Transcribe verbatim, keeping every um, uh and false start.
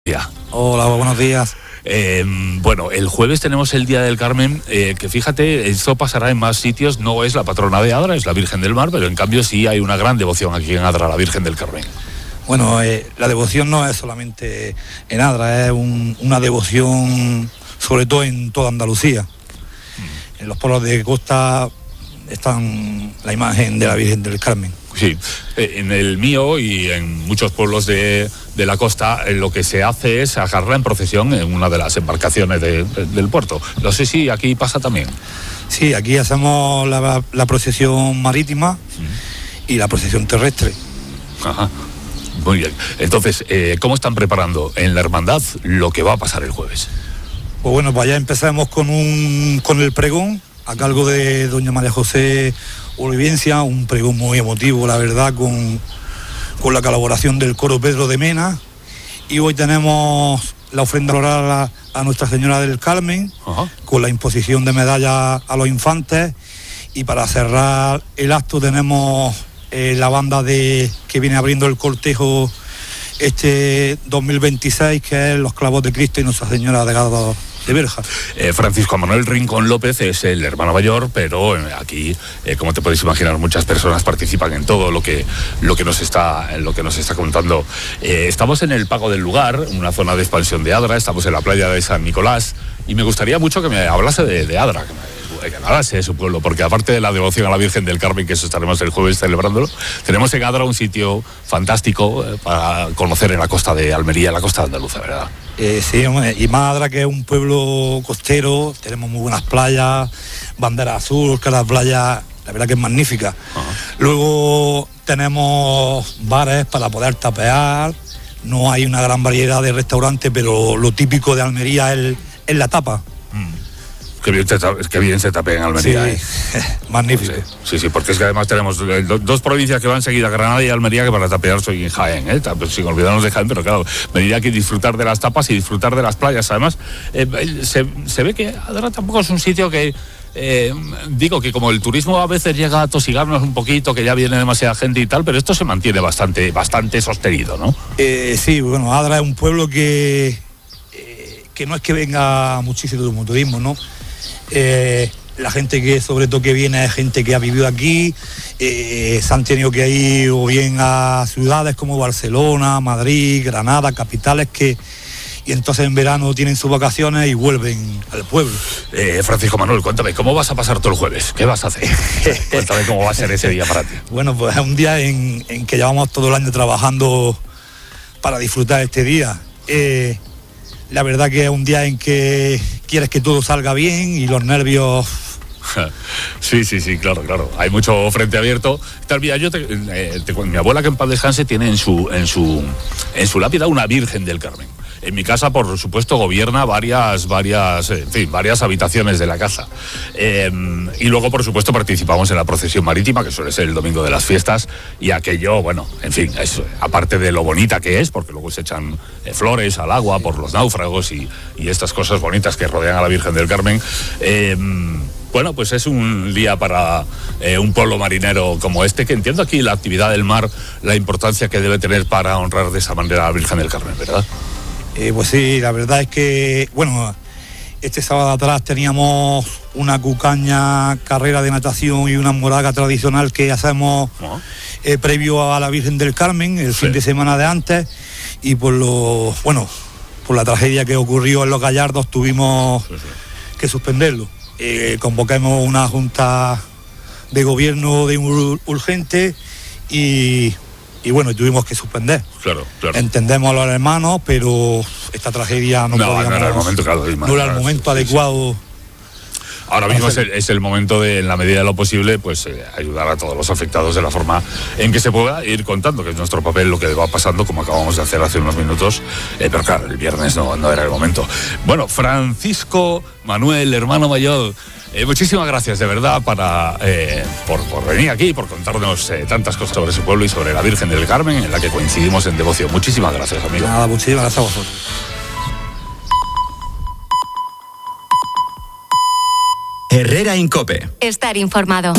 Ya. Hola, buenos días. Eh, bueno, el jueves tenemos el Día del Carmen, eh, que fíjate, esto pasará en más sitios, no es la patrona de Adra, es la Virgen del Mar, pero en cambio sí hay una gran devoción aquí en Adra a la Virgen del Carmen. Bueno, eh, la devoción no es solamente en Adra, es un, una devoción sobre todo en toda Andalucía. Mm. En los pueblos de costa están la imagen de la Virgen del Carmen. Sí, en el mío y en muchos pueblos de, de la costa lo que se hace es sacarla en procesión en una de las embarcaciones de, de, del puerto. No sé si aquí pasa también. Sí, aquí hacemos la, la procesión marítima mm. y la procesión terrestre. Ajá, muy bien. Entonces, eh, ¿cómo están preparando en la hermandad lo que va a pasar el jueves? Pues bueno, pues ya empezamos con, un, con el pregón a cargo de doña María José Olivencia, un pregón muy emotivo, la verdad, con, con la colaboración del coro Pedro de Mena. Y hoy tenemos la ofrenda floral a, a Nuestra Señora del Carmen, uh-huh. con la imposición de medallas a los infantes. Y para cerrar el acto tenemos eh, la banda de que viene abriendo el cortejo este dos mil veintiséis, que es Los Clavos de Cristo y Nuestra Señora de Gado de Berja. Eh, Francisco Manuel Rincón López es el hermano mayor, pero eh, aquí, eh, como te podéis imaginar, muchas personas participan en todo lo que lo que nos está en lo que nos está contando. Eh, estamos en el Pago del Lugar, una zona de expansión de Adra, estamos en la playa de San Nicolás, y me gustaría mucho que me hablase de, de Adra, que me que hablase de su pueblo, porque aparte de la devoción a la Virgen del Carmen, que eso estaremos el jueves celebrándolo, tenemos en Adra un sitio fantástico eh, para conocer en la costa de Almería, en la costa andaluza, ¿verdad? Eh, sí, y más Adra, que es un pueblo costero, tenemos muy buenas playas, bandera azul, que la playa, la verdad que es magnífica. Uh-huh. Luego tenemos bares para poder tapear, no hay una gran variedad de restaurantes, pero lo típico de Almería es, es la tapa. Mm. Qué bien, te, qué bien se tapea en Almería. Sí, ¿eh? Magnífico. Sí, sí, sí, porque es que además tenemos dos provincias que van seguidas, Granada y Almería, que para tapear soy en Jaén, ¿eh? Sin olvidarnos de Jaén, pero claro, venir aquí a disfrutar de las tapas y disfrutar de las playas. Además, eh, se, se ve que Adra tampoco es un sitio que... Eh, digo que como el turismo a veces llega a tosigarnos un poquito, que ya viene demasiada gente y tal, pero esto se mantiene bastante, bastante sostenido, ¿no? Eh, sí, bueno, Adra es un pueblo que, eh, que no es que venga muchísimo turismo, ¿no? Eh, la gente que sobre todo que viene es gente que ha vivido aquí, eh, se han tenido que ir o bien a ciudades como Barcelona, Madrid, Granada, capitales que y entonces en verano tienen sus vacaciones y vuelven al pueblo. Eh, Francisco Manuel, cuéntame, ¿cómo vas a pasar todo el jueves? ¿Qué vas a hacer? Cuéntame cómo va a ser ese día para ti. Bueno, pues es un día en, en que llevamos todo el año trabajando para disfrutar este día. Eh, La verdad que es un día en que quieres que todo salga bien y los nervios... Sí, sí, sí, claro, claro. Hay mucho frente abierto. Tal, mira, yo te, eh, te, mi abuela, que en paz descanse, tiene en su, en su, en su lápida una Virgen del Carmen. En mi casa, por supuesto, gobierna varias, varias, en fin, varias habitaciones de la casa. Eh, y luego, por supuesto, participamos en la procesión marítima, que suele ser el domingo de las fiestas, y aquello, bueno, en fin, es, aparte de lo bonita que es, porque luego se echan eh, flores al agua por los náufragos y, y estas cosas bonitas que rodean a la Virgen del Carmen, eh, bueno, pues es un día para eh, un pueblo marinero como este, que entiendo aquí la actividad del mar, la importancia que debe tener para honrar de esa manera a la Virgen del Carmen, ¿verdad? Eh, pues sí, la verdad es que, bueno, este sábado atrás teníamos una cucaña, carrera de natación y una moraga tradicional que hacemos ¿no? eh, previo a la Virgen del Carmen, el sí. fin de semana de antes, y por lo, bueno, por la tragedia que ocurrió en Los Gallardos tuvimos sí, sí. que suspenderlo. Eh, convocamos una junta de gobierno de ur- urgente y... Y bueno, tuvimos que suspender. Claro, claro. Entendemos a los hermanos, pero esta tragedia no, no, podíamos, no era el momento, claro, no era el momento sí, adecuado. Sí. Ahora mismo es el, es el momento de, en la medida de lo posible, pues eh, ayudar a todos los afectados de la forma en que se pueda ir contando, que es nuestro papel, lo que va pasando, como acabamos de hacer hace unos minutos. Eh, pero claro, el viernes no, no era el momento. Bueno, Francisco Manuel, hermano mayor, Eh, muchísimas gracias de verdad para, eh, por, por venir aquí y por contarnos eh, tantas cosas sobre su pueblo y sobre la Virgen del Carmen, en la que coincidimos en devoción. Muchísimas gracias, amigo. Nada, muchísimas gracias a vosotros. Herrera Incope. Estar informado.